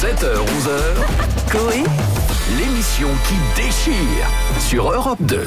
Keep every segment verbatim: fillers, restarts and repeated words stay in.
sept heures onze heures, Coé, l'émission qui déchire sur Europe deux.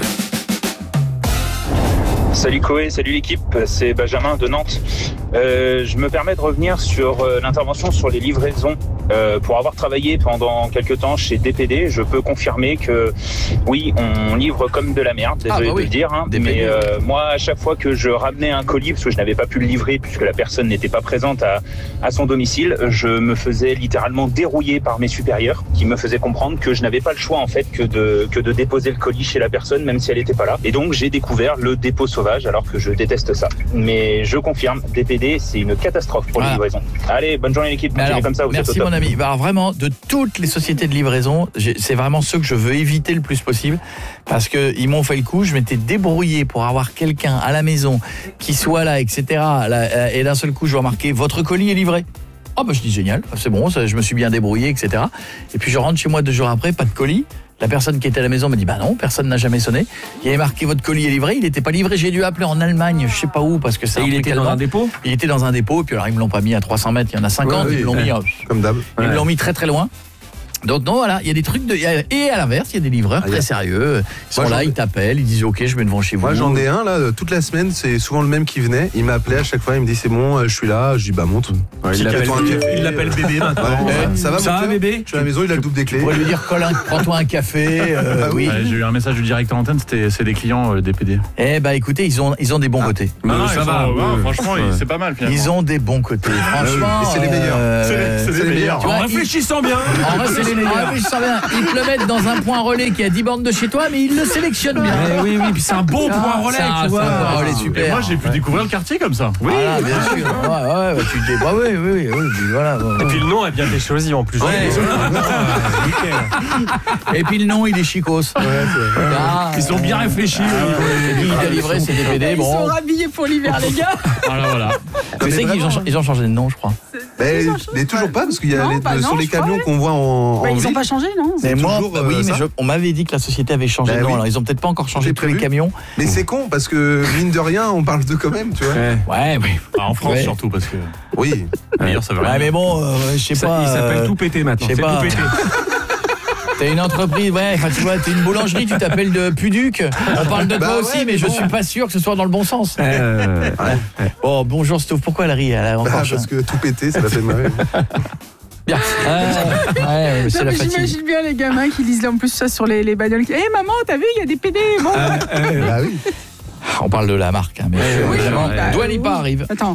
Salut Coé, salut l'équipe, c'est Benjamin de Nantes. Euh, je me permets de revenir sur euh, l'intervention sur les livraisons. Euh, pour avoir travaillé pendant quelques temps chez D P D, je peux confirmer que oui, on livre comme de la merde, désolé ah bah oui. de le dire, hein, mais euh, moi à chaque fois que je ramenais un colis, parce que je n'avais pas pu le livrer puisque la personne n'était pas présente à, à son domicile, je me faisais littéralement dérouiller par mes supérieurs qui me faisaient comprendre que je n'avais pas le choix en fait que de, que de déposer le colis chez la personne même si elle n'était pas là. Et donc j'ai découvert le dépôt sauvage alors que je déteste ça. Mais je confirme, D P D c'est une catastrophe pour voilà. les livraisons. Allez, bonne journée l'équipe, continuez comme ça, vous êtes au top. Mon ami. Alors vraiment, de toutes les sociétés de livraison, c'est vraiment ceux que je veux éviter le plus possible parce qu'ils m'ont fait le coup. Je m'étais débrouillé pour avoir quelqu'un à la maison qui soit là, et cetera. Et d'un seul coup, je vois marqué « Votre colis est livré ». Oh bah je dis génial, c'est bon, ça, je me suis bien débrouillé, et cetera. Et puis je rentre chez moi deux jours après, pas de colis. La personne qui était à la maison me dit bah non, personne n'a jamais sonné. Il y avait marqué votre colis est livré, il n'était pas livré. J'ai dû appeler en Allemagne, je sais pas où parce que ça. Il était dans un dépôt. Il était dans un dépôt, puis alors ils me l'ont pas mis à trois cents mètres, il y en a cinquante, ouais, oui, ils me l'ont ouais. mis comme d'hab. Ils ouais. me l'ont mis très très loin. Donc non voilà, il y a des trucs de et à l'inverse, il y a des livreurs ah, très a... sérieux. Ils sont Moi, là, ils t'appellent, ils disent OK, je vais devant chez vous. Moi j'en ai un là toute la semaine, c'est souvent le même qui venait, il m'appelait à chaque fois, il me dit c'est bon, je suis là, je dis bah monte. Ouais, il l'appelle il l'appelle bébé maintenant. Ouais, ça va ça va bébé. Je suis à la maison, il a le double des clés. Tu pourrais lui dire Colin, prends-toi un café. Euh, ah oui. Ouais, j'ai eu un message du directeur antenne, c'était c'est des clients euh, D P D. Eh bah écoutez, ils ont ils ont des bons ah. côtés. Non, non, ça va, franchement, c'est pas mal finalement. Ils ont des bons côtés. Franchement, c'est les meilleurs. C'est les meilleurs. En réfléchissant bien. En réfléchissant bien. Ils te le mettent dans un point relais qui a dix bornes de chez toi, mais ils le sélectionnent bien. Eh oui, oui, puis c'est un bon ah, point relais, tu vois. C'est un point relais super. Et moi, j'ai pu découvrir le quartier comme ça. Oui, ah, bien sûr. Ouais, ouais, bah, tu te dis, bah oui, oui, oui, oui, voilà. Et puis le nom a bien été choisi en plus. Ouais. Et puis le nom, il est chicos. Ouais, ah, ils sont bien réfléchis. Qui il a livré, c'est D P D. Ils sont rhabillés pour l'hiver, les gars. Voilà, voilà. Tu sais qu'ils ont changé de nom, je crois. Mais, mais toujours pas, parce qu'il y a non, les, bah non, sur les camions qu'on voit en, bah, en ils n'ont ville. pas changé, non mais moi, toujours, bah, oui, euh, mais je, on m'avait dit que la société avait changé bah, de nom. Oui. Alors ils ont peut-être pas encore changé tous les camions. Mais c'est con parce que mine de rien, on parle d'eux quand même, tu vois. Ouais, ouais, oui. Enfin, en France ouais. surtout parce que. Oui. D'ailleurs, ça veut rien. Ouais, mais bon, euh, je sais pas. Il s'appelle euh, Tout Pété maintenant. Je sais pas. Tout Pété. T'es une entreprise, ouais, enfin tu vois, t'es une boulangerie, tu t'appelles de Puduc. On parle de bah toi ouais, aussi, mais, mais je bon. suis pas sûr que ce soit dans le bon sens. Euh, ouais. Bon, bonjour Stouff, pourquoi elle rit elle a encore bah, parce que tout pété, ça l'a fait marrer. Bien. Euh, ouais, c'est la fatigue. J'imagine bien les gamins qui lisent en plus ça sur les, les bagnoles. Hé hey, maman, t'as vu, il y a des P D. Bon. Euh, euh, bah oui. On parle de la marque, hein, mais ouais, oui, évidemment, bah, Dua Lipa oui. arrive. Attends.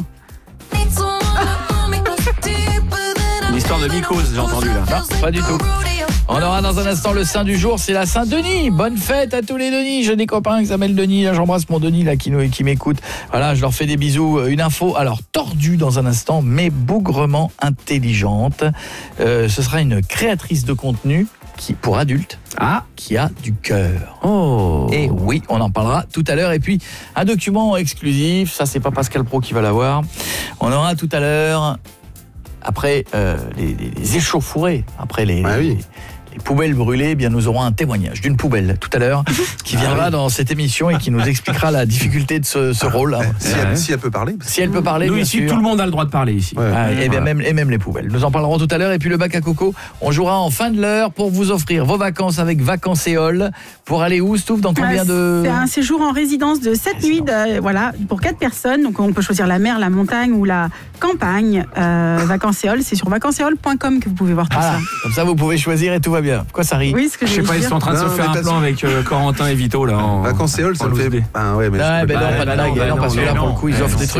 L'histoire de Mycose, j'ai entendu là. Non, pas du tout. On aura dans un instant le Saint du jour, c'est la Saint-Denis. Bonne fête à tous les Denis. J'ai des copains qui s'appellent Denis. Là, j'embrasse mon Denis là qui, nous, qui m'écoute. Voilà, je leur fais des bisous. Une info, alors tordue dans un instant, mais bougrement intelligente. Euh, ce sera une créatrice de contenu qui, pour adultes, ah. qui a du cœur. Oh. Et oui, on en parlera tout à l'heure. Et puis, un document exclusif, ça c'est pas Pascal Pro qui va l'avoir. On aura tout à l'heure, après euh, les, les, les échauffourées, après les... Ah oui. les Les poubelles brûlées, eh bien nous aurons un témoignage d'une poubelle tout à l'heure qui viendra ah oui. dans cette émission et qui nous expliquera la difficulté de ce, ce rôle. Hein. Si, elle, si elle peut parler. Si elle peut parler, nous bien ici, sûr. tout le monde a le droit de parler ici. Ouais. Ah, et, bien, même, et même les poubelles. Nous en parlerons tout à l'heure. Et puis le bac à coco, on jouera en fin de l'heure pour vous offrir vos vacances avec Vacancéole. Pour aller où, Stouff, dans combien de... C'est un séjour en résidence de sept nuits, de, voilà, pour quatre personnes. Donc on peut choisir la mer, la montagne ou la campagne. Euh, Vacancéole, c'est sur vacancéole point com que vous pouvez voir tout voilà. ça. Comme ça, vous pouvez choisir et tout va bien. Pourquoi ça rit? Oui, ce que je sais pas, ils sont en train de non, se faire un plan avec euh, Corentin et Vito là. En... Vacancéole, ça me fait. Ah ouais, mais non, ben non, pas de blague. Non, parce que là, pour le coup, ils offrent des trucs.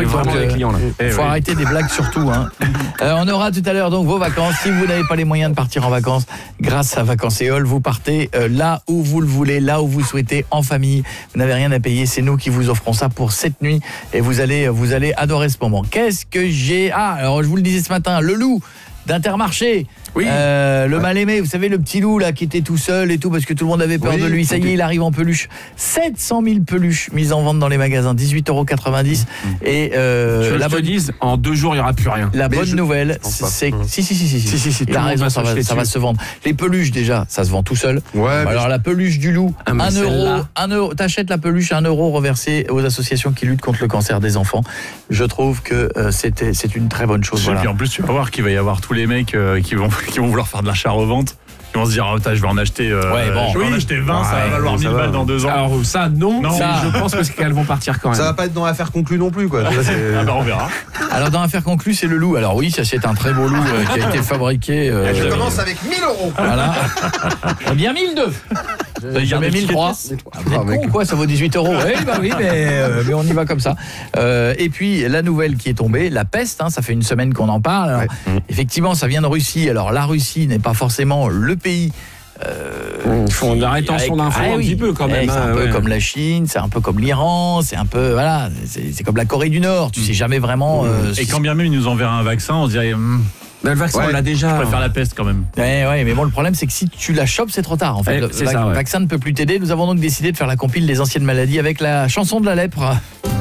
Il faut arrêter des blagues surtout. On aura tout à l'heure donc vos vacances. Si vous n'avez pas les moyens de partir en vacances, grâce à Vacancéole, vous partez là où vous le voulez, là où vous souhaitez, en famille. Vous n'avez rien à payer. C'est nous qui vous offrons ça pour cette nuit et vous allez, vous allez adorer ce moment. Qu'est-ce que j'ai? Ah, alors je vous le disais ce matin, le loup d'Intermarché. Oui. Euh, le ouais. mal-aimé, vous savez, le petit loup là qui était tout seul et tout parce que tout le monde avait peur oui, de lui. Ça y est, il arrive en peluche. sept cent mille peluches mises en vente dans les magasins, dix-huit euros quatre-vingt-dix. Mmh. Et euh, je la bonne dise, en deux jours, il n'y aura plus rien. La Mais bonne je... nouvelle, c'est mmh. si si si si si. si, si, si T'as raison, ça va, ça va se vendre. Les peluches déjà, ça se vend tout seul. Ouais, alors je... la peluche du loup, ah, un euro, un euro. T'achètes la peluche, un euro reversé aux associations qui luttent contre le cancer des enfants. Je trouve que euh, c'était c'est une très bonne chose. Et voilà. puis en plus, tu vas voir qu'il va y avoir tous les les mecs euh, qui vont qui vont vouloir faire de l'achat-revente. Ils vont se dire, oh, je vais en acheter, euh, ouais, bon. je vais oui. en acheter vingt, ouais, ça va valoir mille balles dans deux ans. Alors ça, non, non ça, je pense que c'est qu'elles vont partir quand même. Ça va pas être dans l'affaire conclue non plus, quoi. Ah bah on verra. Alors dans l'affaire conclue, c'est le loup. Alors oui, ça c'est un très beau loup euh, qui a été fabriqué. Euh, Je commence avec mille euros. Voilà. Bien mille deux. Jamais mille trois. Vous êtes con, quoi, ça vaut dix-huit euros. Oui, bah oui, mais, euh, mais on y va comme ça. Euh, et puis la nouvelle qui est tombée, la peste, hein, ça fait une semaine qu'on en parle. Alors, ouais. Effectivement, ça vient de Russie. Alors la Russie n'est pas forcément le pays. Euh, Ils font de la rétention d'infos ah, un oui. petit peu quand même. C'est un hein, peu ouais. comme la Chine, c'est un peu comme l'Iran, c'est un peu voilà, c'est, c'est comme la Corée du Nord. Tu mmh. sais jamais vraiment. Euh, Et quand bien même ils nous enverraient un vaccin, on se dirait. Mm, Mais le vaccin, ouais, on l'a déjà. Je préfère la peste quand même. Ouais, ouais, mais bon, le problème, c'est que si tu la chopes, c'est trop tard. En fait, ouais, le, le vac- ça, ouais. vaccin ne peut plus t'aider. Nous avons donc décidé de faire la compile des anciennes maladies avec la chanson de la lèpre.